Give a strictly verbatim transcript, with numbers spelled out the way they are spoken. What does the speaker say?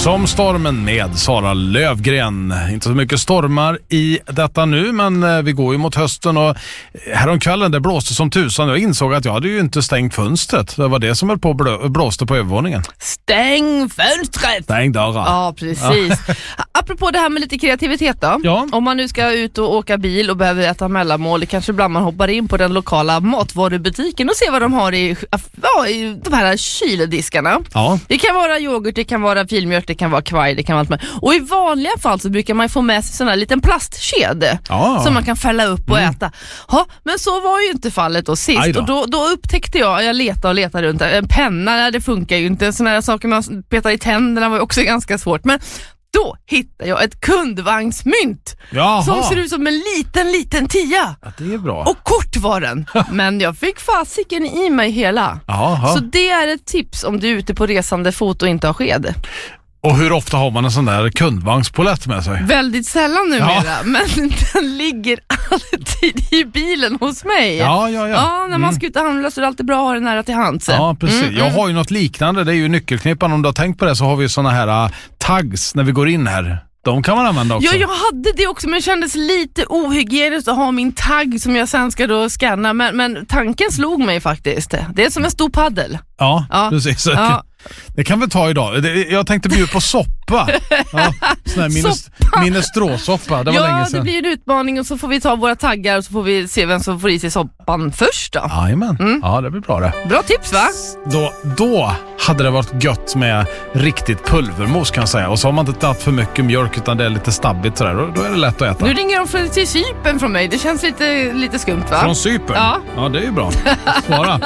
Som stormen med Sara Lövgren. Inte så mycket stormar i detta nu, men vi går ju mot hösten och häromkvällen det blåste som tusan. Jag insåg att jag hade ju inte stängt fönstret. Det var det som höll på blå, blåste på övervåningen. Stäng fönstret! Stäng dörrar. Ja, precis. Ja. Apropå det här med lite kreativitet då. Ja. Om man nu ska ut och åka bil och behöver äta mellanmål, kanske ibland man hoppar in på den lokala matvarubutiken och ser vad de har i, ja, i de här kyldiskarna. Ja. Det kan vara yoghurt, det kan vara filmjölk, det kan vara kvaj, det kan vara allt med. Och i vanliga fall så brukar man få med sig sån här liten plastsked ja. som man kan fälla upp och mm. äta. Ja, men så var ju inte fallet då sist. Då. Och då, då upptäckte jag, jag letade och letade runt en penna, det funkar ju inte. Såna här saker man petar i tänderna var ju också ganska svårt. Men då hittade jag ett kundvagnsmynt Jaha. som ser ut som en liten, liten tia. Ja, det är bra. Och kort var den. Men jag fick fasiken i mig hela. Jaha. Så det är ett tips om du är ute på resande fot och inte har sked. Och hur ofta har man en sån där kundvagnspolett med sig? Väldigt sällan numera, ja. men den ligger alltid i bilen hos mig. Ja, ja, ja. Ja, när man mm. ska ut och handla så är det alltid bra att ha den nära till hands. Ja, precis. Mm, jag har ju något liknande, det är ju nyckelknippan. Om du har tänkt på det så har vi såna här uh, tags när vi går in här. De kan man använda också. Ja, jag hade det också, men det kändes lite ohygieniskt att ha min tagg som jag sen ska då scanna. Men, men tanken slog mig faktiskt. Det är som en stor paddel. Ja, ja. precis. Ja. Det kan vi ta idag. Jag tänkte bjuda på soppa. Ja, sån här minnes, minnestråsoppa. Det var ja, länge sedan. Det blir en utmaning och så får vi ta våra taggar och så får vi se vem som får i sig soppan först då. Jajamän. Mm. Ja, det blir bra det. Bra tips va? Då, då hade det varit gött med riktigt pulvermos kan jag säga. Och så har man inte tagit för mycket mjölk utan det är lite stabbigt sådär. Då, då är det lätt att äta. Nu ringer de från, till Cypern från mig. Det känns lite, lite skumt va? Från Cypern? Ja. Ja, det är ju bra. Svara.